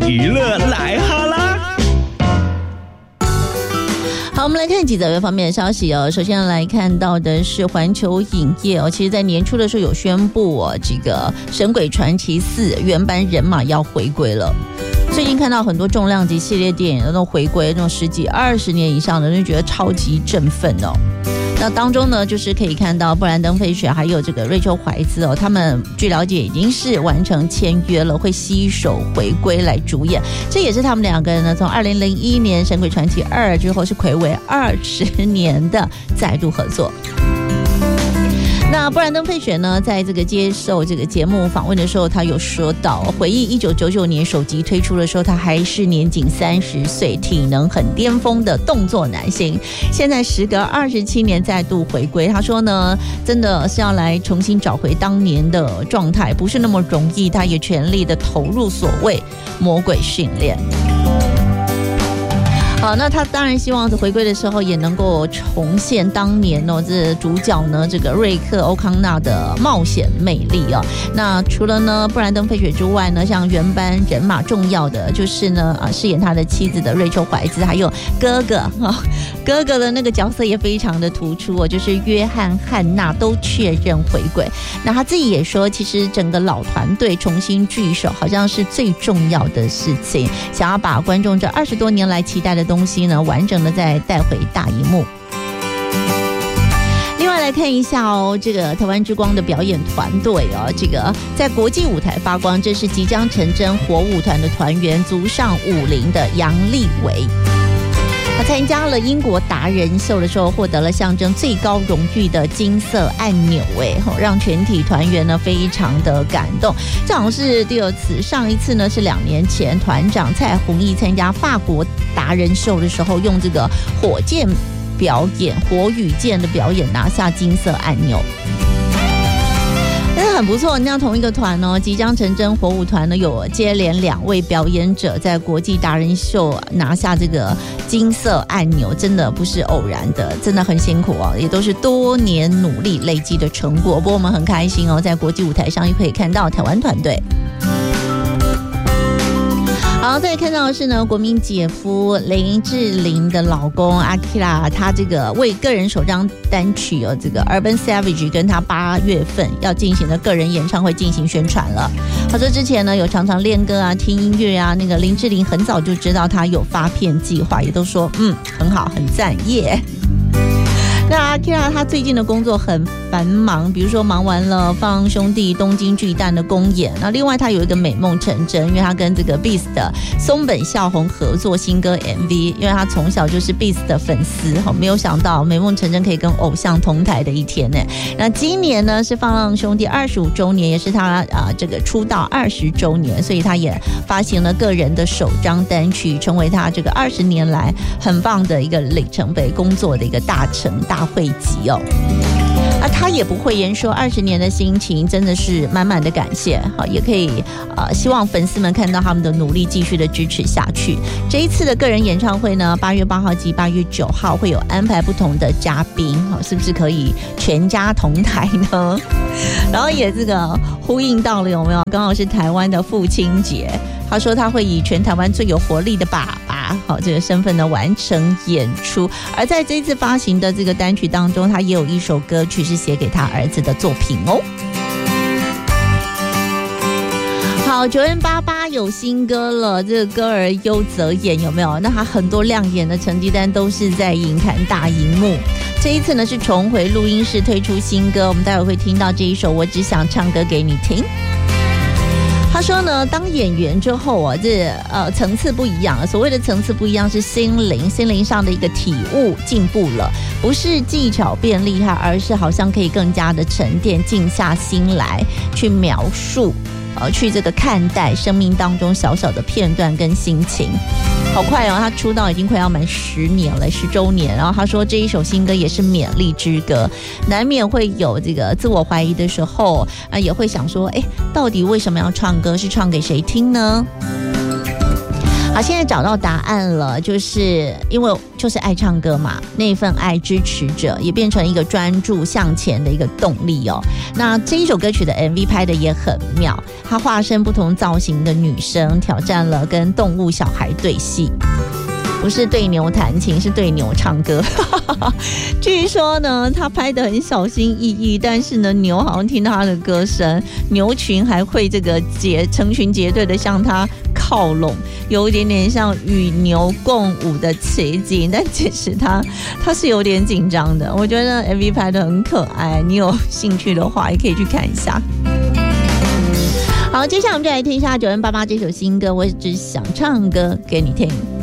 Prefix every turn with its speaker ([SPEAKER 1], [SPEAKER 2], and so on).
[SPEAKER 1] 娱乐来哈啦。
[SPEAKER 2] 好，我们来看几则方面的消息哦。首先来看到的是环球影业哦，其实在年初的时候有宣布哦，这个《神鬼传奇4》原班人马要回归了。最近看到很多重量级系列电影都回归，那种10几20年以上的，就觉得超级振奋哦。那当中呢，就是可以看到布兰登·费雪还有这个瑞秋·怀兹哦，他们据了解已经是完成签约了，会携手回归来主演。这也是他们两个人呢，从2001年《神鬼传奇2》之后是睽违20年的再度合作。那布兰登·费雪呢，在这个接受这个节目访问的时候，他有说到，回忆1999年首集推出的时候，他还是年仅30岁，体能很巅峰的动作男星。现在时隔27年再度回归，他说呢，真的是要来重新找回当年的状态，不是那么容易。他也全力的投入所谓魔鬼训练。好，那他当然希望回归的时候也能够重现当年哦，这主角呢这个瑞克·欧康纳的冒险魅力哦。那除了呢布兰登·费雪之外呢，像原班人马重要的就是呢饰演他的妻子的瑞秋·怀兹，还有哥哥哥哥的那个角色也非常的突出哦，就是约翰·汉纳都确认回归。那他自己也说，其实整个老团队重新聚首，好像是最重要的事情，想要把观众这20多年来期待的东西呢，完整的再带回大荧幕。另外来看一下哦，这个台湾之光的表演团队哦，这个在国际舞台发光，这是即将成真火舞团的团员足上50的杨立伟。他参加了英国达人秀的时候，获得了象征最高荣誉的金色按钮，让全体团员呢非常的感动。这好像是第2次，上一次呢是2年前，团长蔡弘毅参加法国达人秀的时候，用这个火箭表演、火与剑的表演拿下金色按钮。但是很不错，那样同一个团呢，即将成真火舞团呢，有接连2位表演者在国际达人秀拿下这个金色按钮，真的不是偶然的，真的很辛苦哦，也都是多年努力累积的成果。不过我们很开心哦，在国际舞台上又可以看到台湾团队。好，再看到的是呢，国民姐夫林志玲的老公阿 Kira， 他这个为个人首张单曲哦，这个 Urban Savage 跟他8月份要进行的个人演唱会进行宣传了。他说之前呢有常常练歌啊、听音乐啊，那个林志玲很早就知道他有发片计划，也都说很好，很赞耶。那阿 Kira 他最近的工作很繁忙，比如说忙完了放兄弟东京巨蛋的公演，那另外他有一个美梦成真，因为他跟这个 Beast 的松本孝宏合作新歌 MV， 因为他从小就是 Beast 的粉丝，没有想到美梦成真可以跟偶像同台的一天呢。那今年呢是放浪兄弟25周年，也是他这个出道20周年，所以他也发行了个人的首张单曲，成为他这个20年来很棒的一个里程碑，工作的一个大成大汇集哦。他也不讳言说20年的心情真的是满满的感谢，也可以希望粉丝们看到他们的努力继续的支持下去。这一次的个人演唱会呢，8月8号及8月9号会有安排不同的嘉宾，是不是可以全家同台呢？然后也这个呼应到了，有没有？刚好是台湾的父亲节，他说他会以全台湾最有活力的爸爸这个身份呢完成演出。而在这一次发行的这个单曲当中，他也有一首歌曲是写给他儿子的作品哦。好，9M88有新歌了，这个歌儿优则演，有没有？那他很多亮眼的成绩单都是在影坛大荧幕。这一次呢是重回录音室推出新歌，我们待会会听到这一首《我只想唱歌给你听》。他说呢，当演员之后这层次不一样了。所谓的层次不一样，是心灵上的一个体悟进步了，不是技巧变厉害，而是好像可以更加的沉淀，静下心来去描述，去这个看待生命当中小小的片段跟心情。好快哦，他出道已经快要满10年了，10周年。然后他说这一首新歌也是勉励之歌，难免会有这个自我怀疑的时候，也会想说，到底为什么要唱歌？是唱给谁听呢？ 好，现在找到答案了，就是因为就是爱唱歌嘛，那份爱支持着，也变成一个专注向前的一个动力哦。那这一首歌曲的 MV 拍的也很妙，它化身不同造型的女生，挑战了跟动物小孩对戏。不是对牛弹琴，是对牛唱歌。据说呢，他拍得很小心翼翼，但是呢，牛好像听到他的歌声，牛群还会这个成群结队的向他靠拢，有一点点像与牛共舞的奇景，但其实他是有点紧张的。我觉得 MV 拍得很可爱，你有兴趣的话也可以去看一下。好，接下来我们就来听一下988这首新歌，我只想唱歌给你听。